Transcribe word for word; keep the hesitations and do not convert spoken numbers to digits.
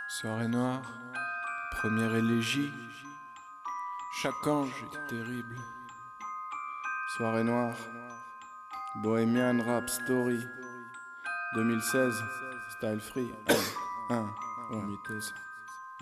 Soirée noire, première élégie. Chaque ange est terrible. Soirée noire, Bohemian Rap Story deux mille seize, Style Free, un, un, ouais.